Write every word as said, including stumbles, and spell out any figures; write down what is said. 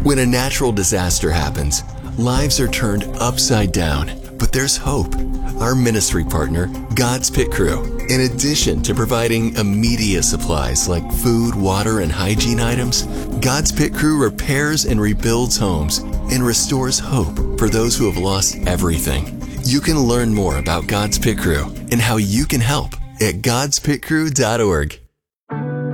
When a natural disaster happens, lives are turned upside down, but there's hope. Our ministry partner, God's Pit Crew, in addition to providing immediate supplies like food, water, and hygiene items, God's Pit Crew repairs and rebuilds homes and restores hope for those who have lost everything. You can learn more about God's Pit Crew and how you can help at gods pit crew dot org.